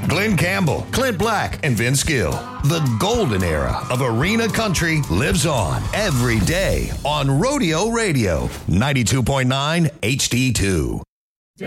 Glenn Campbell, Clint Black, and Vince Gill. The golden era of arena country lives on every day on Rodeo Radio, 92.9 HD2.